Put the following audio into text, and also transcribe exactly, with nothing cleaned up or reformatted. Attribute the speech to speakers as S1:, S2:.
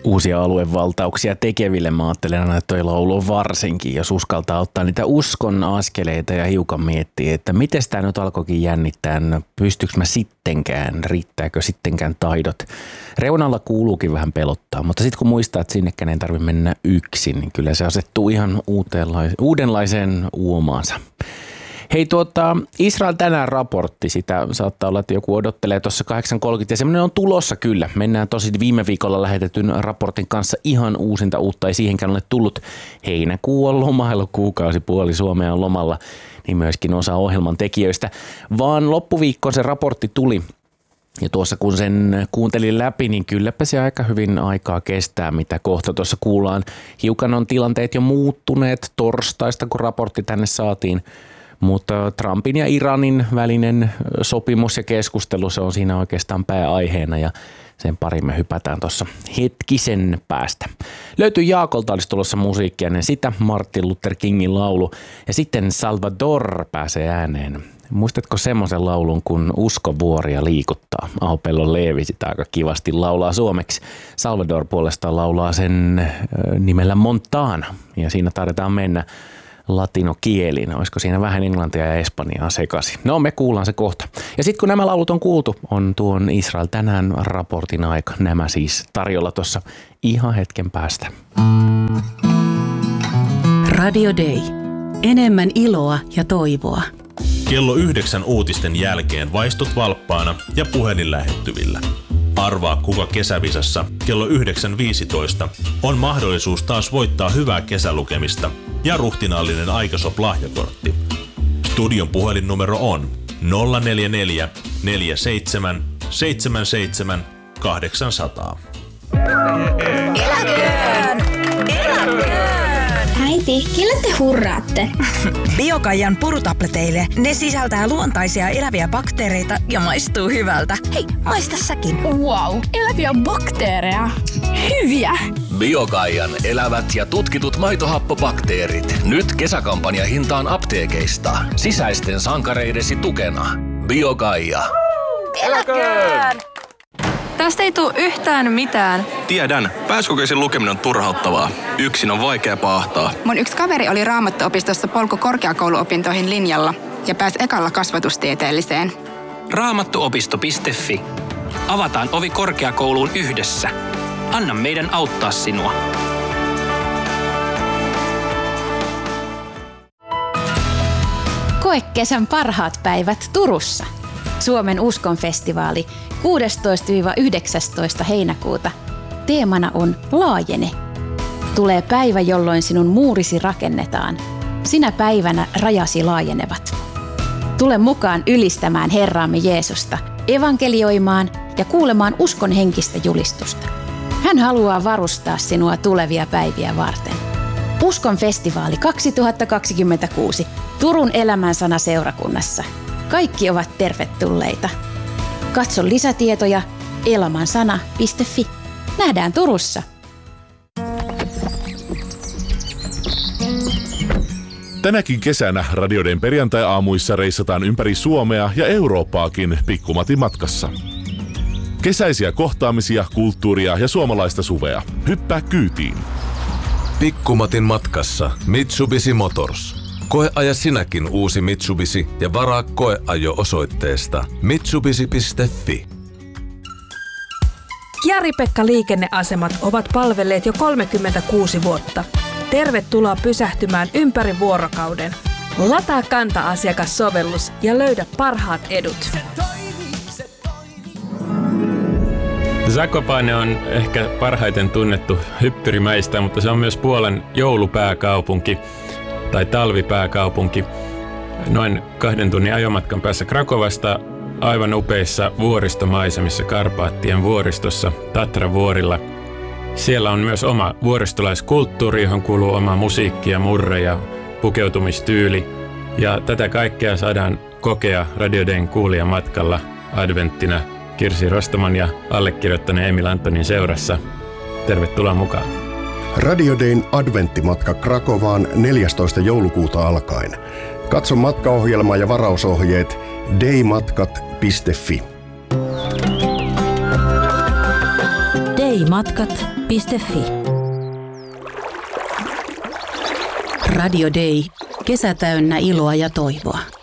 S1: uusia aluevaltauksia tekeville. Mä ajattelen aina, että toi laulu on varsinkin, jos uskaltaa ottaa niitä uskon askeleita ja hiukan miettiä, että miten tämä nyt alkoikin jännittää, pystyykö mä sittenkään, riittääkö sittenkään taidot. Reunalla kuuluukin vähän pelottaa, mutta sitten kun muistaa, että sinnekään ei tarvitse mennä yksin, niin kyllä se asettuu ihan uudenlaiseen uomaansa. Hei tuota, Israel tänään raportti, sitä saattaa olla, että joku odottelee tuossa kahdeksan kolmekymmentä ja semmoinen on tulossa kyllä. Mennään tosi viime viikolla lähetetyn raportin kanssa ihan uusinta uutta, ei siihenkään ole tullut. Heinäkuu on lomailu, kuukausi puoli Suomea on lomalla, niin myöskin osa ohjelman tekijöistä. Vaan loppuviikkoon se raportti tuli ja tuossa kun sen kuuntelin läpi, niin kylläpä se aika hyvin aikaa kestää, mitä kohta tuossa kuullaan. Hiukan on tilanteet jo muuttuneet torstaista, kun raportti tänne saatiin. Mutta Trumpin ja Iranin välinen sopimus ja keskustelu, se on siinä oikeastaan pääaiheena ja sen pari me hypätään tuossa hetkisen päästä. Löytyy Jaakolta, olisi tulossa musiikkia ennen sitä, Martin Luther Kingin laulu ja sitten Salvador pääsee ääneen. Muistatko semmoisen laulun, kun Usko vuoria liikuttaa? Aho-Pellon Leevi sitä aika kivasti laulaa suomeksi. Salvador puolestaan laulaa sen nimellä Montana ja siinä taidetaan mennä latinokielin. Olisiko siinä vähän englantia ja espanjaa sekaisin? No, me kuullaan se kohta. Ja sitten kun nämä laulut on kuultu, on tuon Israel tänään raportin aika. Nämä siis tarjolla tuossa ihan hetken päästä.
S2: Radio Day. Enemmän iloa ja toivoa.
S3: Kello yhdeksän uutisten jälkeen vaistut valppaana ja puhelin lähettyvillä. Arvaa, kuka kesävisassa kello yhdeksän viisitoista on mahdollisuus taas voittaa hyvää kesälukemista ja ruhtinaallinen Aikasop-lahjakortti. Studion puhelinnumero on nolla neljä neljä neljä seitsemän seitsemän seitsemän kahdeksan nolla nolla.
S4: Eläköön! Eläköön!
S5: Äiti, kelle te hurraatte?
S4: Biokaijan purutableteille. Ne sisältää luontaisia eläviä bakteereita ja maistuu hyvältä. Hei, maista säkin.
S5: Wow, eläviä bakteereja. Hyviä!
S6: Biokaijan elävät ja tutkitut maitohappobakteerit. Nyt kesäkampanja hintaan apteekeista. Sisäisten sankareidesi tukena. Biokaija.
S4: Eläköön!
S7: Tästä ei tule yhtään mitään.
S8: Tiedän. Pääsykokeisen lukeminen on turhauttavaa. Yksin on vaikea paahtaa.
S9: Mun yksi kaveri oli Raamattuopistossa polku korkeakouluopintoihin linjalla ja pääsi ekalla kasvatustieteelliseen.
S10: Raamattuopisto piste fi. Avataan ovi korkeakouluun yhdessä. Anna meidän auttaa sinua.
S11: Koe kesän parhaat päivät Turussa. Suomen uskonfestivaali kuudestoista yhdeksästoista heinäkuuta. Teemana on Laajene. Tulee päivä, jolloin sinun muurisi rakennetaan. Sinä päivänä rajasi laajenevat. Tule mukaan ylistämään Herraamme Jeesusta, evankelioimaan ja kuulemaan uskon henkistä julistusta. Hän haluaa varustaa sinua tulevia päiviä varten. Uskon festivaali kaksituhattakaksikymmentäkuusi Turun Elämänsana seurakunnassa. Kaikki ovat tervetulleita. Katso lisätietoja elamansana piste fi. Nähdään Turussa.
S12: Tänäkin kesänä Radio Dayn perjantai-aamuissa reissataan ympäri Suomea ja Eurooppaakin Pikkumatin matkassa. Kesäisiä kohtaamisia, kulttuuria ja suomalaista suvea. Hyppää kyytiin.
S13: Pikkumatin matkassa Mitsubishi Motors. Koeaja sinäkin uusi Mitsubishi ja varaa koeajo osoitteesta mitsubishi piste fi.
S14: Jari-Pekka liikenneasemat ovat palvelleet jo kolmekymmentäkuusi vuotta. Tervetuloa pysähtymään ympäri vuorokauden. Lataa Kanta-asiakassovellus ja löydä parhaat edut.
S15: Zakopane on ehkä parhaiten tunnettu hyppyrimäistä, mutta se on myös Puolan joulupääkaupunki tai talvipääkaupunki. Noin kahden tunnin ajomatkan päässä Krakovasta aivan upeissa vuoristomaisemissa Karpaattien vuoristossa Tatra-vuorilla. Siellä on myös oma vuoristolaiskulttuuri, johon kuuluu oma musiikki ja murre ja pukeutumistyyli. Ja tätä kaikkea saadaan kokea Radio Dayn kuulijamatkalla adventtina Kirsi Rostaman ja allekirjoittaneen Emil Antonin seurassa. Tervetuloa mukaan.
S16: Radio Dayn adventtimatka Krakovaan neljästoista joulukuuta alkaen. Katso matkaohjelma ja varausohjeet daymatkat piste fi.
S2: Daymatkat piste fi. Radio Day. Kesä täynnä iloa ja toivoa.